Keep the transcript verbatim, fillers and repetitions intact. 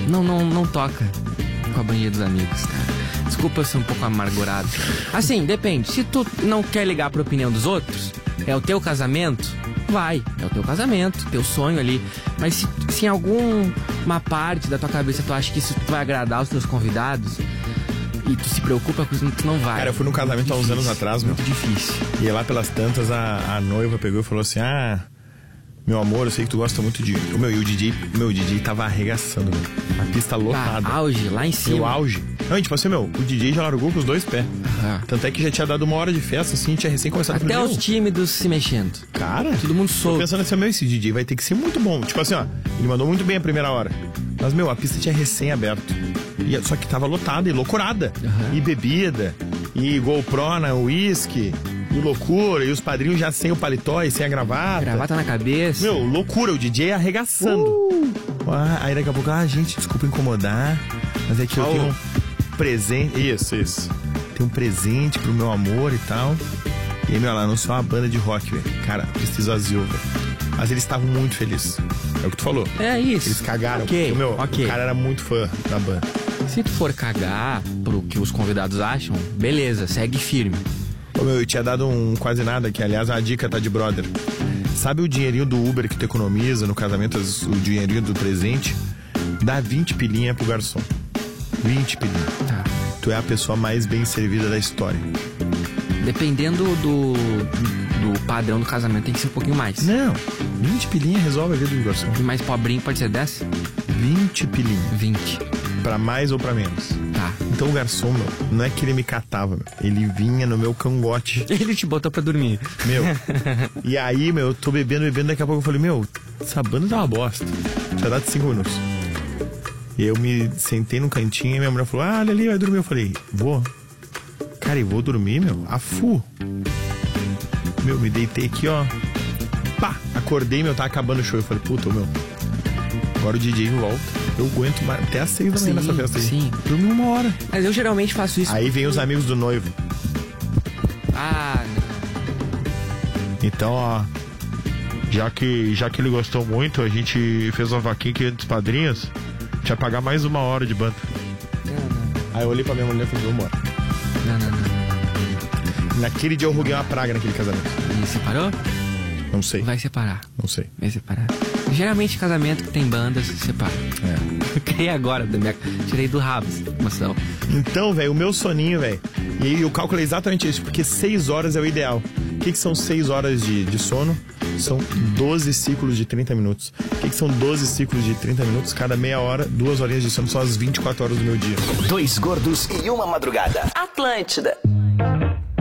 Não, não, não toca com a bandinha dos amigos, cara. Desculpa eu ser um pouco amargurado. Assim, depende. Se tu não quer ligar pra opinião dos outros, é o teu casamento, vai. É o teu casamento, teu sonho ali. Mas se, se em alguma parte da tua cabeça tu acha que isso vai agradar os teus convidados e tu se preocupa com isso, tu não vai. Cara, eu fui num casamento há uns anos atrás, meu. Muito difícil. E lá pelas tantas, a, a noiva pegou e falou assim, ah... Meu amor, eu sei que tu gosta muito de... O meu, e o D J, o meu D J tava arregaçando, meu. A pista lotada. Ah, auge, lá em cima. Meu auge. Não, tipo assim, meu, o D J já largou com os dois pés. Ah. Tanto é que já tinha dado uma hora de festa, assim, tinha recém começado. Até os tímidos se mexendo. Cara, todo mundo tô solto. pensando assim, meu, esse D J vai ter que ser muito bom. Tipo assim, ó, ele mandou muito bem a primeira hora. Mas, meu, a pista tinha recém aberto. E, só que tava lotada e loucurada. Uhum. E bebida, e GoPro na uísque... E loucura, e os padrinhos já sem o paletó e sem a gravata. Gravata na cabeça. Meu, loucura, o D J arregaçando. Uh! Ah, aí daqui a pouco, ah, gente, desculpa incomodar, mas é que eu oh. tenho um presente. Isso, isso. Tem um presente pro meu amor e tal. E aí, meu, ela anunciou uma banda de rock, velho. Cara, preciso azul, velho. Mas eles estavam muito felizes. É o que tu falou. É isso. Eles cagaram. Ok, porque, meu, okay. O cara era muito fã da banda. Se tu for cagar pro que os convidados acham, beleza, segue firme. Ô, meu, eu tinha dado um quase nada, que aliás a dica tá de brother. Sabe o dinheirinho do Uber que tu economiza no casamento, o dinheirinho do presente? Dá vinte pilinha pro garçom. vinte pilinha. Tá. Tu é a pessoa mais bem servida da história. Dependendo do, do padrão do casamento, tem que ser um pouquinho mais. Não, vinte pilinha resolve a vida do garçom. E mais pobrinho pode ser dez? vinte pilinha. vinte. Pra mais ou pra menos. Tá. Então o garçom, meu, não é que ele me catava, meu. Ele vinha no meu cangote. Ele te botou pra dormir. Meu. E aí, meu, eu tô bebendo, bebendo, daqui a pouco eu falei, meu, essa banda tá uma bosta. Já dá de cinco minutos. E eu me sentei no cantinho e minha mulher falou, ah, olha ali, vai dormir. Eu falei, vou. Cara, e vou dormir, meu, a fu. Meu, me deitei aqui, ó. Pá, acordei, meu, tá acabando o show. Eu falei, puta, meu, agora o D J volta. Eu aguento mais, até às seis da manhã nessa festa aí. Sim. Dormi uma hora. Mas eu geralmente faço isso. Aí vem os amigos do noivo. Ah, então, ó, já que, já que ele gostou muito, a gente fez uma vaquinha aqui dos padrinhos. A gente vai pagar mais uma hora de banda. Não, não. Aí eu olhei pra minha mulher e falei, vamos embora. Não, não, não, não. Naquele dia eu ruguei uma praga naquele casamento. E separou? Não sei. Vai separar. Não sei. Vai separar. Geralmente casamento que tem bandas se separa. É. Eu criei agora da minha... Tirei do rabo essa informação. Então, velho, o meu soninho, velho. E aí eu calculei exatamente isso, porque seis horas é o ideal. O que, que são seis horas de, de sono? São doze ciclos de trinta minutos. O que, que são doze ciclos de trinta minutos? Cada meia hora, duas horinhas de sono, são as vinte e quatro horas do meu dia. Dois gordos e uma madrugada. Atlântida.